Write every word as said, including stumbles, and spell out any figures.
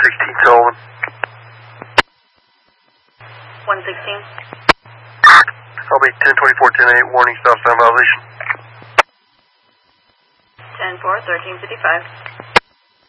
sixteen Sullivan. one sixteen. I'll be ten twenty-four, ten eight, warning stop sign violation. ten four, thirteen fifty-five.